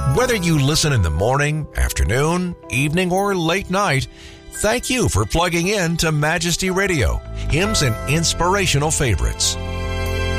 Whether you listen in the morning, afternoon, evening, or late night, thank you for plugging in to Majesty Radio, hymns and inspirational favorites.